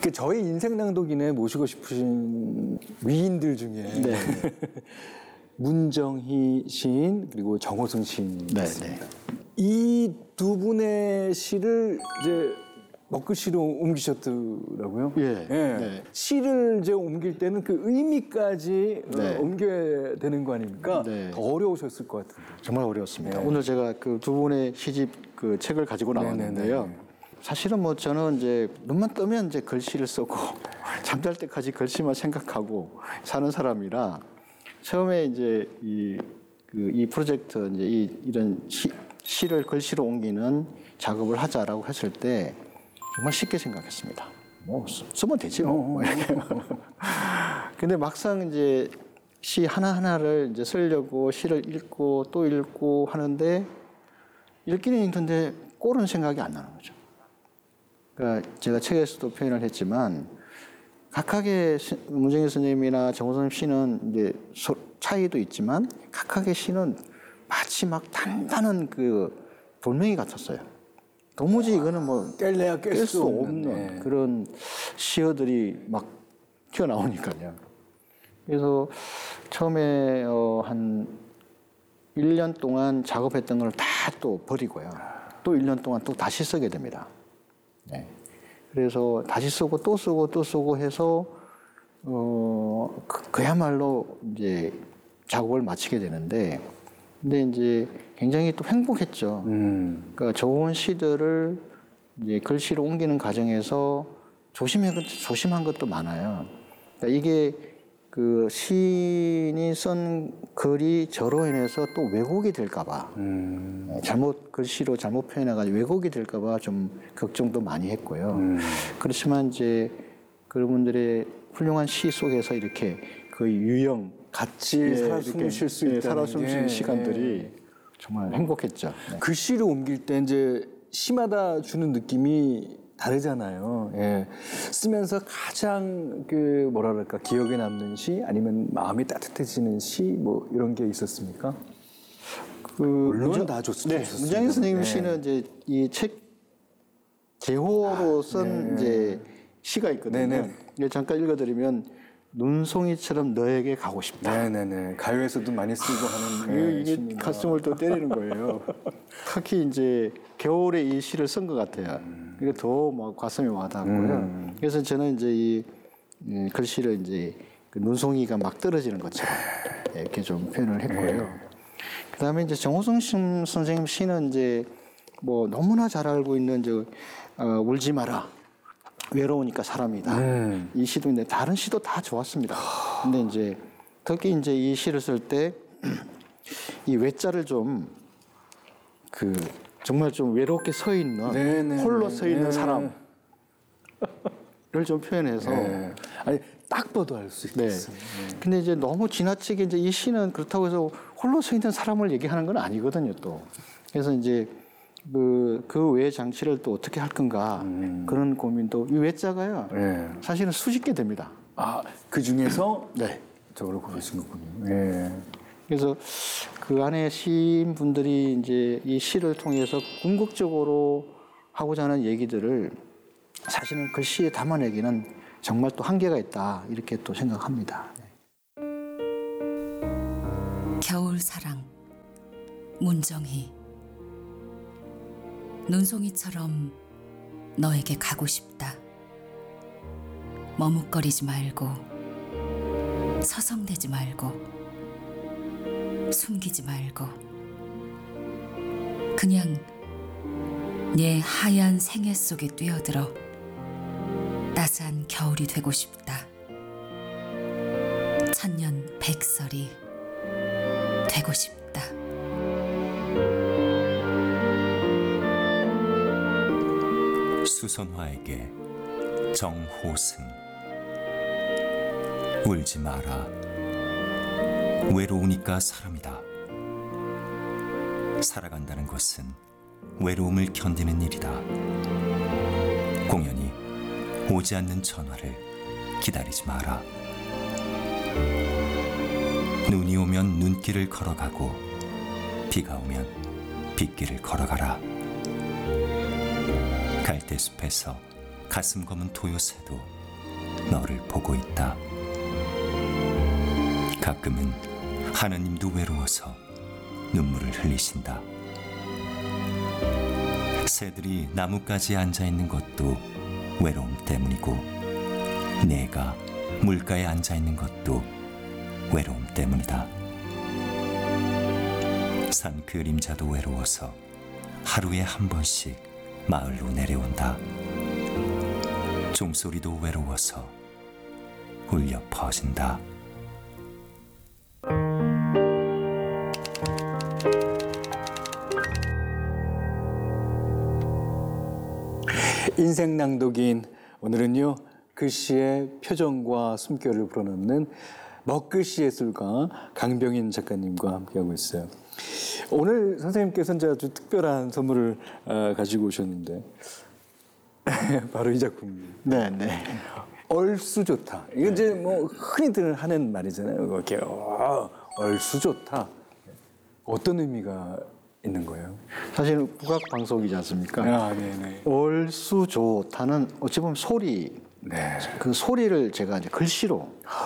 저희 인생 낭독인에 모시고 싶으신 위인들 중에 네. 문정희 시인 그리고 정호승 시인이 네, 있습니다. 이 두 분의 시를 이제 먹글씨로 옮기셨더라고요. 예. 네. 시를 이제 옮길 때는 그 의미까지 네. 옮겨야 되는 거 아닙니까? 네. 더 어려우셨을 것 같은데. 정말 어려웠습니다. 네. 오늘 제가 그 두 분의 시집 그 책을 가지고 나왔는데요. 네네네. 사실은 뭐 저는 이제 눈만 뜨면 이제 글씨를 쓰고 잠잘 때까지 글씨만 생각하고 사는 사람이라 처음에 이제 이 프로젝트 이제 이런 시를 글씨로 옮기는 작업을 하자라고 했을 때 정말 쉽게 생각했습니다. 뭐 쓰면 되지 뭐. 근데 막상 이제 시 하나하나를 이제 쓰려고 시를 읽고 또 읽고 하는데 읽기는 읽는데 꼴은 생각이 안 나는 거죠. 그러니까 제가 책에서도 표현을 했지만 각각의 문정희 선생님이나 정호선 시는 이제 차이도 있지만 각각의 시는 마치 막 단단한 그 돌멩이 같았어요. 도무지 이거는 뭐 깰래야 깰 수 수 없는 그런 시어들이 막 튀어나오니까요. 그래서 처음에 한 1년 동안 작업했던 걸 다 또 버리고요. 또 1년 동안 또 다시 쓰게 됩니다. 네. 그래서 다시 쓰고 또 쓰고 또 쓰고 해서 그야말로 이제 작업을 마치게 되는데, 근데 이제 굉장히 또 행복했죠. 그러니까 좋은 시들을 이제 글씨로 옮기는 과정에서 조심한 것도 많아요. 그러니까 이게 그 시인이 쓴 글이 저로 인해서 또 왜곡이 될까봐 글씨로 잘못 표현해가지고 왜곡이 될까봐 좀 걱정도 많이 했고요. 그렇지만 이제 그분들의 훌륭한 시 속에서 이렇게 거의 유형 같이 살아 숨을 쉴 수 있다는 살아 숨 쉬는 게, 시간들이 정말 행복했죠. 네. 글씨를 옮길 때 이제 시마다 주는 느낌이 다르잖아요. 예. 쓰면서 가장 그 뭐라 그럴까 기억에 남는 시 아니면 마음이 따뜻해지는 시 뭐 이런 게 있었습니까? 물론 다 좋습니다. 네, 문정희 선생님 시는 이제 이 책 제호로 쓴 이제 시가 있거든요. 네네. 이거 잠깐 읽어드리면 눈송이처럼 너에게 가고 싶다. 네네네. 가요에서도 많이 쓰고 하는 이게 시입니다. 가슴을 또 때리는 거예요. 특히 이제 겨울에 이 시를 쓴 것 같아요. 이게 더 막 가슴에 와닿고요. 그래서 저는 이제 이 글씨를 이제 그 눈송이가 막 떨어지는 것처럼 이렇게 좀 표현을 했고요. 그다음에 이제 정호승 선생님 시는 이제 뭐 너무나 잘 알고 있는 울지 마라. 외로우니까 사람이다. 이 시도 있는데 다른 시도 다 좋았습니다. 근데 이제 특히 이제 이 시를 쓸 때 이 외자를 좀 정말 좀 외롭게 서 있는 홀로 서 있는 사람을 좀 표현해서 아니 딱 봐도 알 수 있겠어요. 근데 이제 너무 지나치게 이제 이 시는 그렇다고 해서 홀로 서 있는 사람을 얘기하는 건 아니거든요, 또. 그래서 이제 그 외 장치를 또 어떻게 할 건가 그런 고민도 이 외자가요. 사실은 수십 개 됩니다. 그 중에서 네. 저걸 고르신 거군요. 그래서 그 안에 시인분들이 이제 이 시를 통해서 궁극적으로 하고자 하는 얘기들을 사실은 글씨에 담아내기는 정말 또 한계가 있다 이렇게 또 생각합니다. 겨울사랑 문정희. 눈송이처럼 너에게 가고 싶다. 머뭇거리지 말고 서성대지 말고 숨기지 말고 그냥 내 하얀 생애 속에 뛰어들어 따스한 겨울이 되고 싶다. 천년 백설이 되고 싶다. 수선화에게 정호승. 울지 마라. 외로우니까 사람이다. 살아간다는 것은 외로움을 견디는 일이다. 공연히 오지 않는 전화를 기다리지 마라. 눈이 오면 눈길을 걸어가고 비가 오면 빗길을 걸어가라. 갈대숲에서 가슴 검은 토요새도 너를 보고 있다. 가끔은 하느님도 외로워서 눈물을 흘리신다. 새들이 나뭇가지에 앉아 있는 것도 외로움 때문이고, 내가 물가에 앉아 있는 것도 외로움 때문이다. 산 그림자도 외로워서 하루에 한 번씩 마을로 내려온다. 종소리도 외로워서 울려 퍼진다. 인생 낭독인 오늘은요, 글씨의 표정과 숨결을 불어넣는 먹글씨 예술가 강병인 작가님과 함께하고 있어요. 오늘 선생님께서는 이제 아주 특별한 선물을 가지고 오셨는데 바로 이 작품입니다. 네. 얼쑤 좋다. 이게 이제 뭐 흔히들 하는 말이잖아요. 이렇게 얼쑤 좋다. 어떤 의미가 있는 거예요? 사실은 국악 방송이지 않습니까? 아, 네네. 얼쑤 좋다는 어찌 보면 소리, 네. 그 소리를 제가 이제 글씨로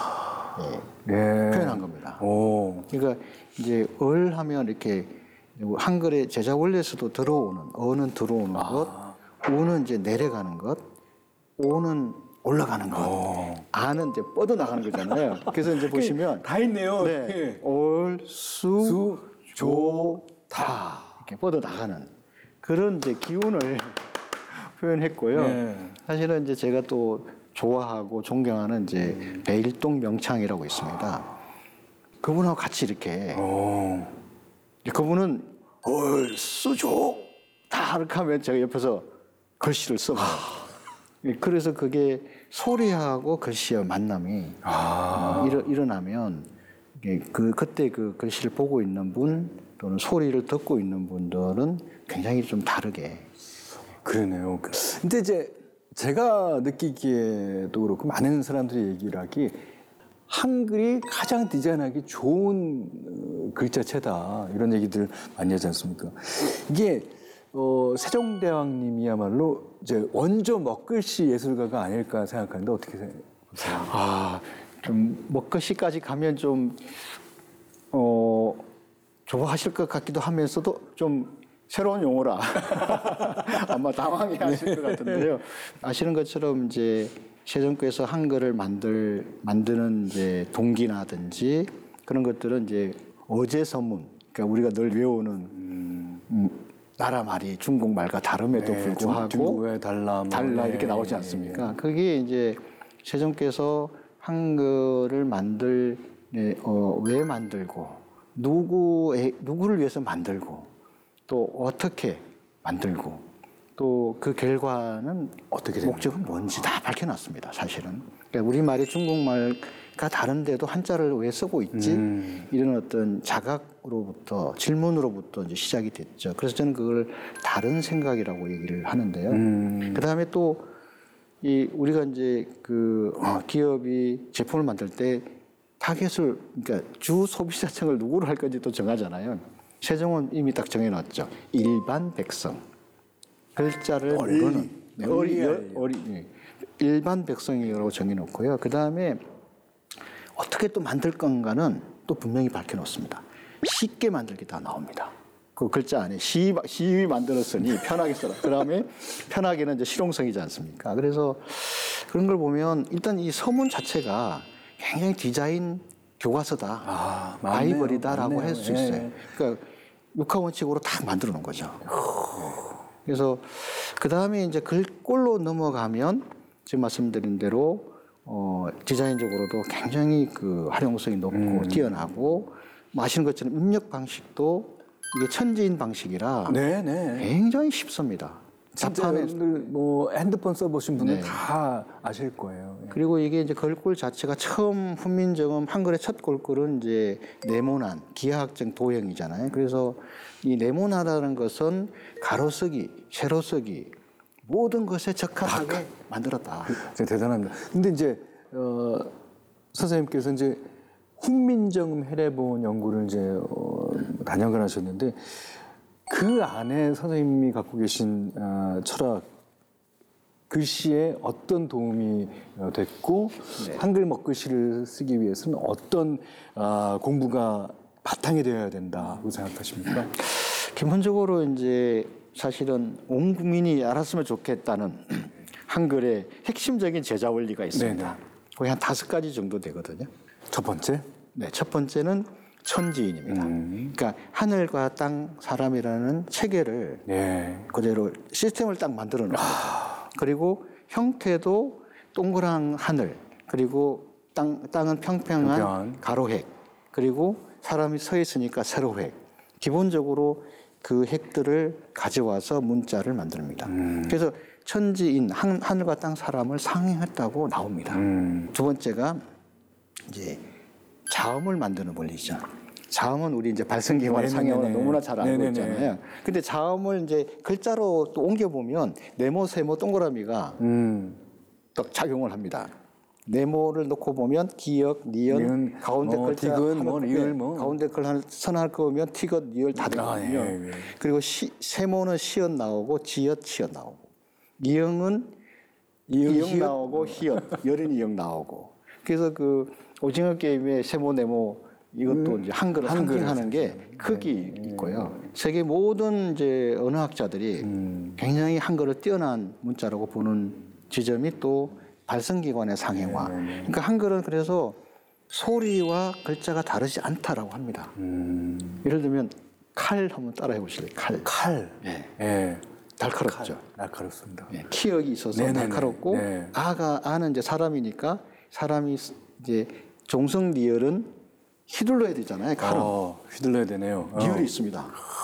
네. 표현한 겁니다. 오. 그러니까 이제 얼하면 이렇게 한글의 제자 원리에서도 들어오는 어는 들어오는 것, 우는 이제 내려가는 것, 오는 올라가는 것, 아는 이제 뻗어 나가는 거잖아요. 그래서 이제 보시면 다 있네요. 네, 얼쑤 좋다 이렇게 뻗어 나가는 그런 이제 기운을 표현했고요. 네. 사실은 이제 제가 또 좋아하고 존경하는 이제 배일동 명창이라고 있습니다. 그분하고 같이 이렇게 그분은 얼쑤 좋다 이렇게 하면 제가 옆에서 글씨를 써봐요. 그래서 그게 소리하고 글씨의 만남이 일어나면 그때 그 글씨를 보고 있는 분 또는 소리를 듣고 있는 분들은 굉장히 좀 다르게. 그러네요. 근데 이제 제가 느끼기에도 그렇고 많은 사람들이 얘기를 하기 한글이 가장 디자인하기 좋은 글자체다 이런 얘기들 많이 하지 않습니까? 이게 세종대왕님이야말로 이제 원조 먹글씨 예술가가 아닐까 생각하는데 어떻게 생각하세요? 좀 먹글씨까지 가면 좀 좋아하실 것 같기도 하면서도 좀 새로운 용어라 아마 당황해하실 것 같은데요. 아시는 것처럼 이제 세종께서 한글을 만드는 이제 동기나든지 그런 것들은 이제 어제서문, 그러니까 우리가 늘 외우는 나라 말이 중국 말과 다름에도 불구하고 중국의 달라 이렇게 나오지 않습니까? 그게 이제 세종께서 한글을 왜 만들고 누구를 위해서 만들고 또 어떻게 만들고 또 그 결과는 어떻게 목적은 뭔지 다 밝혀놨습니다. 사실은 그러니까 우리말이 중국말과 다른데도 한자를 왜 쓰고 있지 이런 어떤 자각으로부터 질문으로부터 이제 시작이 됐죠. 그래서 저는 그걸 다른 생각이라고 얘기를 하는데요. 그 다음에 또 우리가 이제 기업이 제품을 만들 때 타겟을 그러니까 주 소비자층을 누구로 할 건지 또 정하잖아요. 세종은 이미 딱 정해놨죠. 일반 백성. 글자를 모르는 일반 백성이라고 정해놓고요. 그 다음에 어떻게 또 만들 건가는 또 분명히 밝혀놓습니다. 쉽게 만들기 다 나옵니다. 그 글자 안에 시 만들었으니 편하게 써라. 그 다음에 편하게는 이제 실용성이지 않습니까? 그래서 그런 걸 보면 일단 이 서문 자체가 굉장히 디자인 교과서다, 바이블이다라고 할 수 있어요. 그러니까 육하원칙으로 다 만들어 놓은 거죠. 그래서 그 다음에 이제 글꼴로 넘어가면 지금 말씀드린 대로 디자인적으로도 굉장히 그 활용성이 높고 뛰어나고 아시는 것처럼 입력 방식도 이게 천지인 방식이라 굉장히 쉽습니다. 자판에 뭐 핸드폰 써보신 분들 다 아실 거예요. 그리고 이게 이제 글꼴 자체가 처음 훈민정음 한글의 첫 글꼴은 이제 네모난 기하학적 도형이잖아요. 그래서 이 네모나라는 것은 가로쓰기, 세로쓰기 모든 것에 적합하게 만들었다. 대단합니다. 근데 이제 선생님께서 이제 훈민정음 해례본 연구를 이제 단연을 하셨는데 그 안에 선생님이 갖고 계신 철학이 글씨에 어떤 도움이 됐고 한글 먹글씨를 쓰기 위해서는 어떤 공부가 바탕이 되어야 된다고 생각하십니까? 기본적으로 이제 사실은 온 국민이 알았으면 좋겠다는 한글의 핵심적인 제자 원리가 있습니다. 네네. 거의 한 5가지 정도 되거든요. 첫 번째? 네, 첫 번째는 천지인입니다. 그러니까 하늘과 땅, 사람이라는 체계를 네. 그대로 시스템을 딱 만들어 놓습니다. 그리고 형태도 동그란 하늘, 그리고 땅은 평평한 가로획, 그리고 사람이 서 있으니까 세로획. 기본적으로 그 획들을 가져와서 문자를 만듭니다. 그래서 천지인, 하늘과 땅, 사람을 상행했다고 나옵니다. 두 번째가 이제 자음을 만드는 원리죠. 자음은 우리 이제 발성기관 상형은 너무나 잘 알고 있잖아요. 근데 자음을 이제 글자로 또 옮겨보면 네모, 세모, 동그라미가 또 작용을 합니다. 네모를 놓고 보면 기역, 니은, 가운데 글자 디귿, 리을, 가운데 글 선할 거 보면 티귿, 니을 다 들어가요. 그리고 세모는 시옷 나오고 지읒, 치읒 나오고 이응은 이응 나오고 희엇, 여린 이응 나오고. 그래서 그 오징어 게임의 세모, 네모 이것도 이제 한글을 상징하는 게 크기 있고요. 세계 모든 이제 언어학자들이 굉장히 한글을 뛰어난 문자라고 보는 지점이 또 발성기관의 상행화. 그러니까 한글은 그래서 소리와 글자가 다르지 않다라고 합니다. 예를 들면 칼 한번 따라해 보실래요? 칼. 칼. 예. 날카롭죠. 날카롭습니다. 예. 키역이 있어서 날카롭고 아는 이제 사람이니까 사람이 이제 종성 리을은 휘둘러야 되잖아요. 칼은. 휘둘러야 되네요. 리을이 있습니다.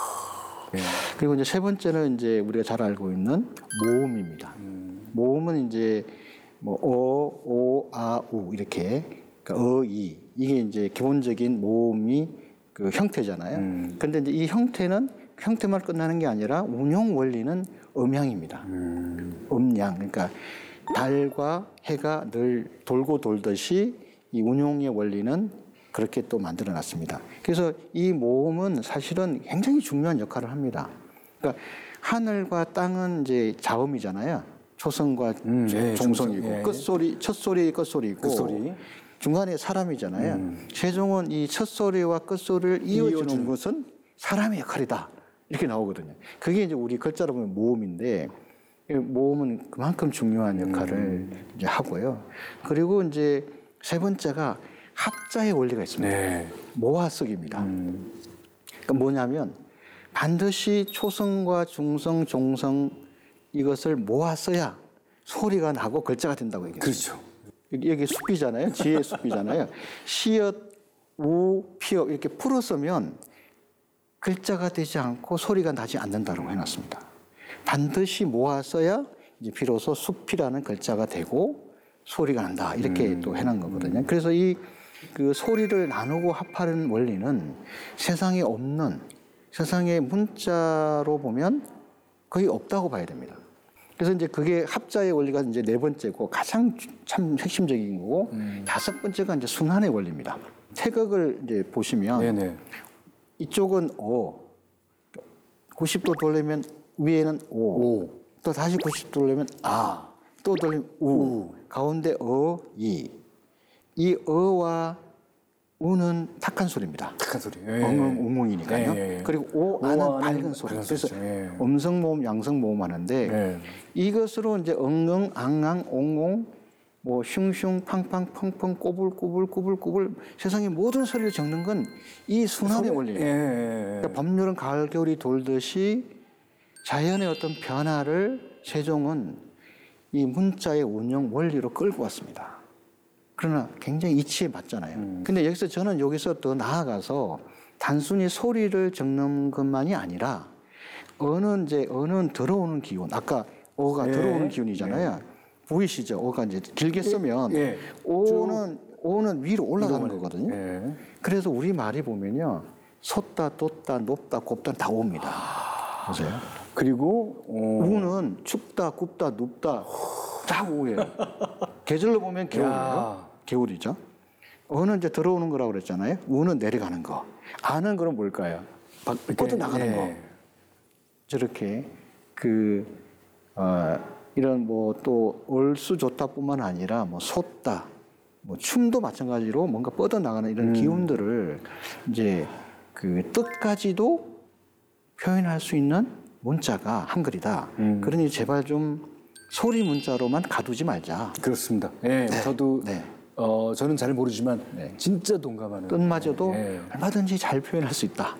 그리고 이제 세 번째는 이제 우리가 잘 알고 있는 모음입니다. 모음은 이제 뭐 오, 아, 우 이렇게 그러니까 이 이게 이제 기본적인 모음이 그 형태잖아요. 근데 이제 이 형태는 형태만 끝나는 게 아니라 운용 원리는 음양입니다. 음양 그러니까 달과 해가 늘 돌고 돌듯이 이 운용의 원리는 그렇게 또 만들어 놨습니다. 그래서 이 모음은 사실은 굉장히 중요한 역할을 합니다. 그러니까 하늘과 땅은 이제 자음이잖아요. 초성과 종성이고 끝소리, 첫소리, 끝소리고 중간에 사람이잖아요. 세종은 이 첫소리와 끝소리를 이어주는 것은 사람의 역할이다. 이렇게 나오거든요. 그게 이제 우리 글자로 보면 모음인데 모음은 그만큼 중요한 역할을 이제 하고요. 그리고 이제 세 번째가 합자의 원리가 있습니다. 모아쓰기입니다. 그러니까 뭐냐면 반드시 초성과 중성, 종성 이것을 모았어야 소리가 나고 글자가 된다고 얘기했어요. 그렇죠. 여기 숲이잖아요. 지혜의 숲이잖아요. 시읒, 우, 피읒 이렇게 풀었으면 글자가 되지 않고 소리가 나지 않는다고 해놨습니다. 반드시 모았어야 이제 비로소 숲이라는 글자가 되고 소리가 난다. 이렇게 또 해놓은 거거든요. 그래서 이 그 소리를 나누고 합하는 원리는 세상에 없는 세상의 문자로 보면 거의 없다고 봐야 됩니다. 그래서 이제 그게 합자의 원리가 이제 네 번째고 가장 참 핵심적인 거고 다섯 번째가 이제 순환의 원리입니다. 태극을 이제 보시면 이쪽은 오, 90도 돌리면 위에는 오, 또 다시 90도 돌리면 아, 또 돌리면 우, 가운데 어, 이 어와 우는 탁한 소리입니다. 탁한 소리. 엉엉 웅웅이니까요. 그리고 오, 아는 밝은 소리. 그래서 음성 모음, 양성 모음 하는데 이것으로 이제 엉엉, 앙앙, 옹옹, 뭐 슝슝, 팡팡, 펑펑, 꼬불꼬불, 꾸불꾸불 세상의 모든 소리를 적는 건 이 순환의 원리예요. 그러니까 밤여름, 가을, 겨울이 돌듯이 자연의 어떤 변화를 세종은 이 문자의 운영 원리로 끌고 왔습니다. 그러나 굉장히 이치에 맞잖아요. 근데 여기서 더 나아가서 단순히 소리를 적는 것만이 아니라 어는 들어오는 기운. 아까 어가 들어오는 기운이잖아요. 보이시죠? 어가 이제 길게 쓰면 오는 위로 올라가는 거거든요. 그래서 우리 말이 보면요. 솟다, 돋다, 높다, 곱다 다 옵니다. 보세요. 그리고 우는 춥다, 굽다, 눕다 다 오예요. 계절로 보면 겨울이에요. 겨울이죠. 어는 이제 들어오는 거라고 그랬잖아요. 우는 내려가는 거. 아는 거는 뭘까요? 뻗어 나가는 거. 저렇게 이런 뭐 또 얼쑤 좋다뿐만 아니라 뭐 솟다, 뭐 춤도 마찬가지로 뭔가 뻗어나가는 이런 기운들을 이제 그 뜻까지도 표현할 수 있는 문자가 한글이다. 그러니 제발 좀 소리 문자로만 가두지 말자. 그렇습니다. 예, 저도 네. 저는 잘 모르지만 네. 진짜 동감하는. 뜻마저도 예. 얼마든지 잘 표현할 수 있다.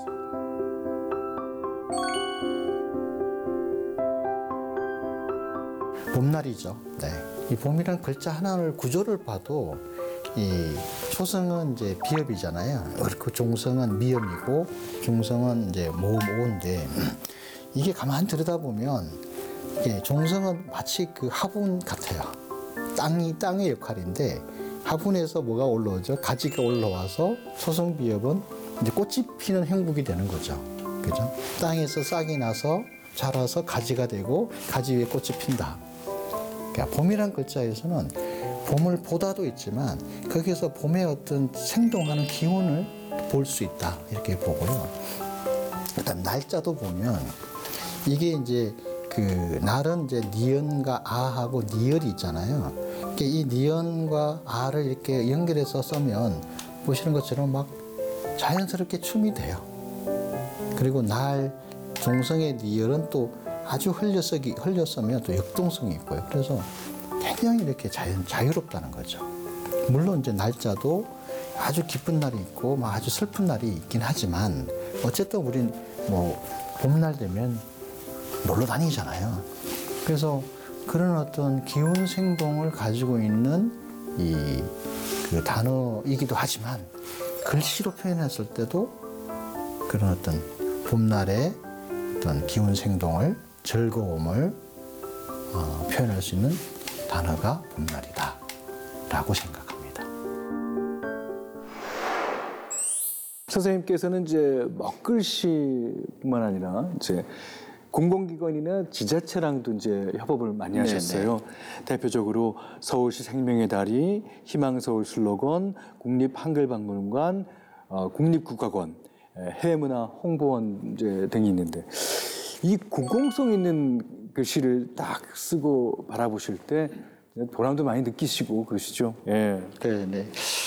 봄날이죠. 네. 이 봄이란 글자 하나를 구조를 봐도 이 초성은 이제 비읍이잖아요. 그리고 종성은 미음이고 중성은 이제 모음오인데 이게 가만히 들여다보면 이게 종성은 마치 그 화분 같아요. 땅의 역할인데 화분에서 뭐가 올라오죠? 가지가 올라와서 초성 비읍은 이제 꽃이 피는 형국이 되는 거죠. 그죠? 땅에서 싹이 나서 자라서 가지가 되고 가지 위에 꽃이 핀다. 그러니까 봄이란 글자에서는 봄을 보다도 있지만 거기에서 봄의 어떤 생동하는 기운을 볼 수 있다 이렇게 보고요. 일단 날짜도 보면 이게 이제 그 날은 이제 니은과 아하고 니을이 있잖아요. 그러니까 이 니은과 아를 이렇게 연결해서 쓰면 보시는 것처럼 막 자연스럽게 춤이 돼요. 그리고 날 종성의 니을은 또 아주 흘려서면 또 역동성이 있고요. 그래서 굉장히 이렇게 자유롭다는 거죠. 물론 이제 날짜도 아주 기쁜 날이 있고 막 아주 슬픈 날이 있긴 하지만 어쨌든 우린 뭐 봄날 되면 놀러 다니잖아요. 그래서 그런 어떤 기운 생동을 가지고 있는 이 그 단어이기도 하지만 글씨로 표현했을 때도 그런 어떤 봄날의 어떤 기운 생동을 즐거움을 표현할 수 있는 단어가 봄날이다 라고 생각합니다. 선생님께서는 이제 먹글씨뿐만 아니라 이제 공공기관이나 지자체랑도 이제 협업을 많이 하셨어요. 대표적으로 서울시 생명의 달이, 희망서울 슬로건, 국립한글박물관, 국립국가관, 해외문화 홍보원 이제 등이 있는데 이 공공성 있는 글씨를 딱 쓰고 바라보실 때 보람도 많이 느끼시고 그러시죠? 예. 네.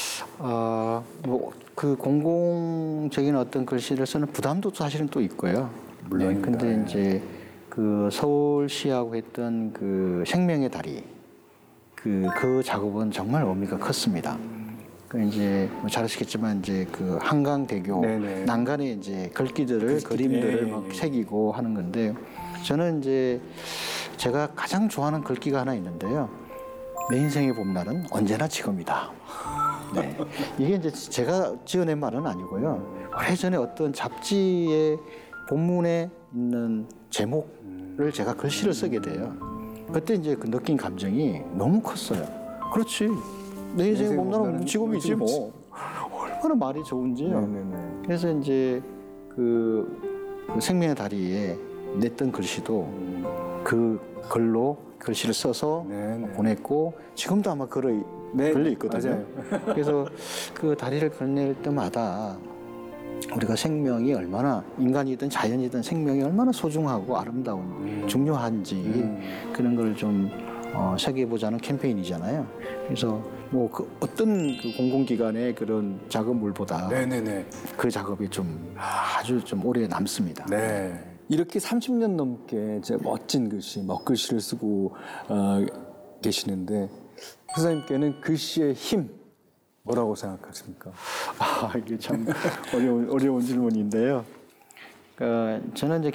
그 공공적인 어떤 글씨를 쓰는 부담도 사실은 또 있고요. 물론. 근데 이제 그 서울시하고 했던 그 생명의 다리 그 작업은 정말 의미가 컸습니다. 그 이제 뭐 잘 아시겠지만 이제 그 한강대교 네네. 난간에 이제 그림들을 막 새기고 하는 건데 저는 이제 제가 가장 좋아하는 글귀가 하나 있는데요. 내 인생의 봄날은 언제나 지금이다. 네. 이게 이제 제가 지어낸 말은 아니고요. 오래전에 어떤 잡지의 본문에 있는 제목을 제가 글씨를 쓰게 돼요. 그때 이제 그 느낀 감정이 너무 컸어요. 그렇지. 내 인생의 봄날은 지금이지 뭐. 얼마나 말이 좋은지요. 네네네. 그래서 이제 그 생명의 다리에 냈던 글씨도 그 글로 글씨를 써서 네네. 보냈고 지금도 아마 글이 걸려 있거든요. 맞아요. 그래서 그 다리를 건넬 때마다 우리가 생명이 얼마나 인간이든 자연이든 생명이 얼마나 소중하고 아름다운 중요한지 그런 걸 좀 새겨보자는 캠페인이잖아요. 그래서 뭐 그 어떤 그 공공기관의 그런 작업물보다 네네네. 그 작업이 좀 아주 좀 오래 남습니다. 네. 이렇게 30년 넘게 이제 멋진 글씨, 먹글씨를 쓰고 계시는데 선생님께는 글씨의 힘 뭐라고 생각하십니까? 이게 참 어려운 질문인데요. 저는 이제